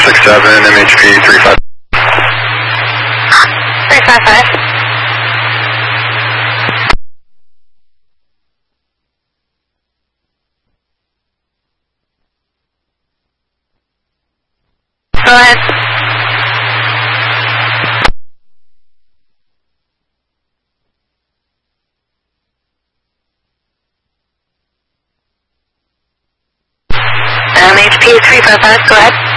467, MHP 35. 355. Go ahead. MHP 355, go ahead.